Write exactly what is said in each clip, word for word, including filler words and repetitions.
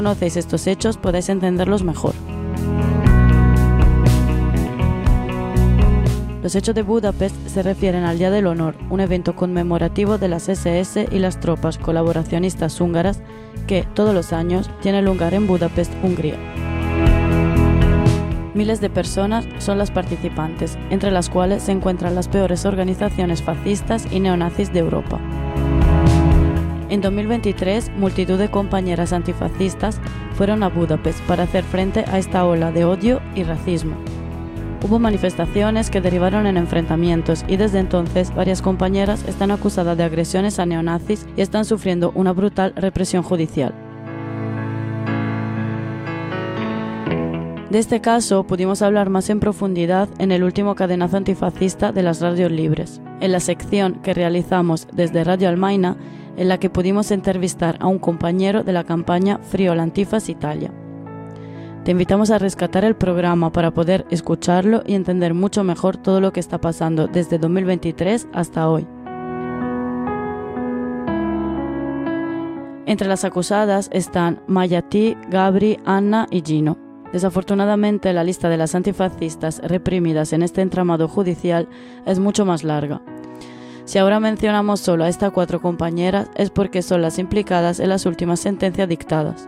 conocéis estos hechos podéis entenderlos mejor. Los hechos de Budapest se refieren al Día del Honor, un evento conmemorativo de las ese ese y las tropas colaboracionistas húngaras que, todos los años, tiene lugar en Budapest, Hungría. Miles de personas son las participantes, entre las cuales se encuentran las peores organizaciones fascistas y neonazis de Europa. En dos mil veintitrés, multitud de compañeras antifascistas fueron a Budapest para hacer frente a esta ola de odio y racismo. Hubo manifestaciones que derivaron en enfrentamientos y desde entonces varias compañeras están acusadas de agresiones a neonazis y están sufriendo una brutal represión judicial. De este caso pudimos hablar más en profundidad en el último cadenazo antifascista de las radios libres, en la sección que realizamos desde Radio Almaina, en la que pudimos entrevistar a un compañero de la campaña Friul Antifas Italia. Te invitamos a rescatar el programa para poder escucharlo y entender mucho mejor todo lo que está pasando desde dos mil veintitrés hasta hoy. Entre las acusadas están Mayati, Gabri, Anna y Gino. Desafortunadamente, la lista de las antifascistas reprimidas en este entramado judicial es mucho más larga. Si ahora mencionamos solo a estas cuatro compañeras es porque son las implicadas en las últimas sentencias dictadas.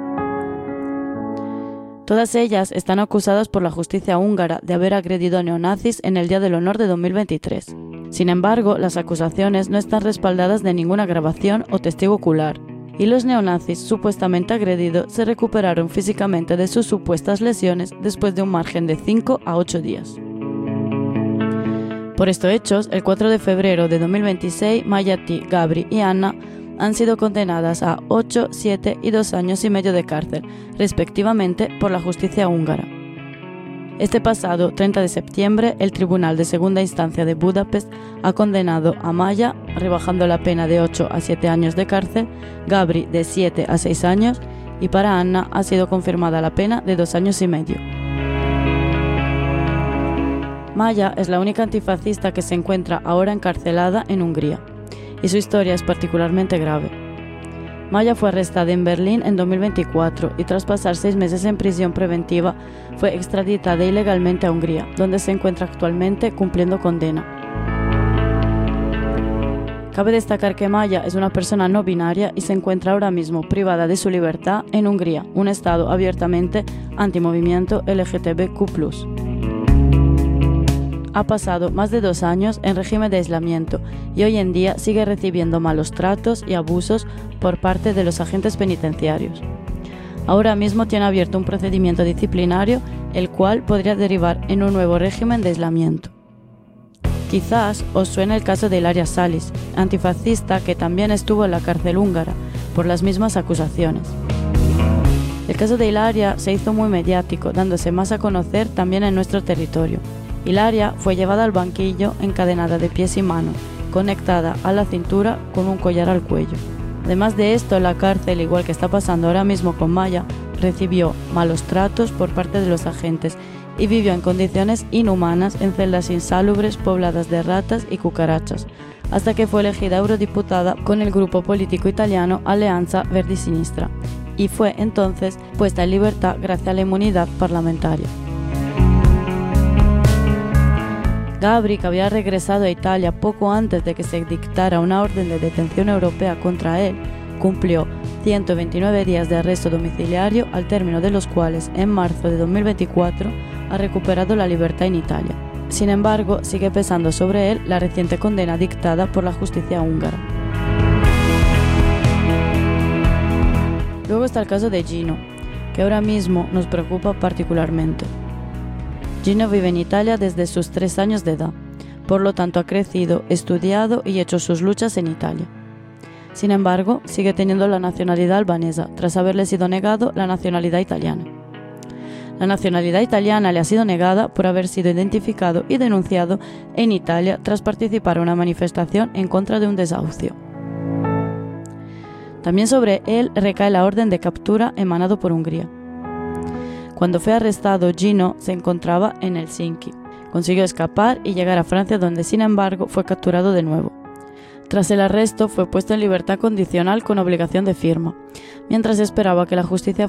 Todas ellas están acusadas por la justicia húngara de haber agredido a neonazis en el Día del Honor de dos mil veintitrés. Sin embargo, las acusaciones no están respaldadas de ninguna grabación o testigo ocular, y los neonazis supuestamente agredidos se recuperaron físicamente de sus supuestas lesiones después de un margen de cinco a ocho días. Por estos hechos, el cuatro de febrero de dos mil veintiséis, Mayati, Gabri y Anna han sido condenadas a ocho, siete y dos años y medio de cárcel, respectivamente, por la justicia húngara. Este pasado treinta de septiembre, el Tribunal de Segunda Instancia de Budapest ha condenado a Maya, rebajando la pena de ocho a siete años de cárcel, Gabri de siete a seis años y para Anna ha sido confirmada la pena de dos años y medio. Maya es la única antifascista que se encuentra ahora encarcelada en Hungría, y su historia es particularmente grave. Maya fue arrestada en Berlín en dos mil veinticuatro y tras pasar seis meses en prisión preventiva fue extraditada ilegalmente a Hungría, donde se encuentra actualmente cumpliendo condena. Cabe destacar que Maya es una persona no binaria y se encuentra ahora mismo privada de su libertad en Hungría, un estado abiertamente antimovimiento L G T B Q plus. Ha pasado más de dos años en régimen de aislamiento y hoy en día sigue recibiendo malos tratos y abusos por parte de los agentes penitenciarios. Ahora mismo tiene abierto un procedimiento disciplinario, el cual podría derivar en un nuevo régimen de aislamiento. Quizás os suene el caso de Ilaria Salis, antifascista que también estuvo en la cárcel húngara por las mismas acusaciones. El caso de Ilaria se hizo muy mediático, dándose más a conocer también en nuestro territorio. Ilaria fue llevada al banquillo encadenada de pies y manos, conectada a la cintura con un collar al cuello. Además de esto, la cárcel, igual que está pasando ahora mismo con Maya, recibió malos tratos por parte de los agentes y vivió en condiciones inhumanas en celdas insalubres pobladas de ratas y cucarachas, hasta que fue elegida eurodiputada con el grupo político italiano Alleanza Verdi Sinistra, y fue entonces puesta en libertad gracias a la inmunidad parlamentaria. Gabri, que había regresado a Italia poco antes de que se dictara una orden de detención europea contra él, cumplió ciento veintinueve días de arresto domiciliario, al término de los cuales, en marzo de dos mil veinticuatro, ha recuperado la libertad en Italia. Sin embargo, sigue pesando sobre él la reciente condena dictada por la justicia húngara. Luego está el caso de Gino, que ahora mismo nos preocupa particularmente. Gino vive en Italia desde sus tres años de edad, por lo tanto ha crecido, estudiado y hecho sus luchas en Italia. Sin embargo, sigue teniendo la nacionalidad albanesa, tras haberle sido negado la nacionalidad italiana. La nacionalidad italiana le ha sido negada por haber sido identificado y denunciado en Italia tras participar en una manifestación en contra de un desahucio. También sobre él recae la orden de captura emanado por Hungría. Cuando fue arrestado, Gino se encontraba en Helsinki. Consiguió escapar y llegar a Francia, donde sin embargo fue capturado de nuevo. Tras el arresto fue puesto en libertad condicional con obligación de firma, mientras esperaba que la justicia